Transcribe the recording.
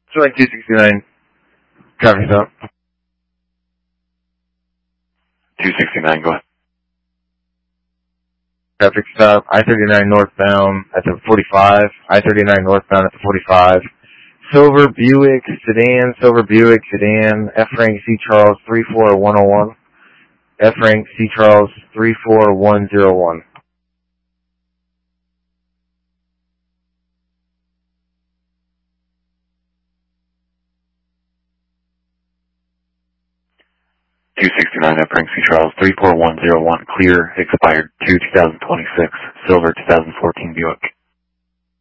Joint 269, traffic stop. 269, go ahead. Traffic stop, I-39 northbound at the 45, I-39 northbound at the 45. Silver Buick sedan, F-Rank C. Charles 34101, F-Rank C. Charles 34101. 269 at Frank C. Charles, 34101, clear, expired 2/2026, silver 2014 Buick.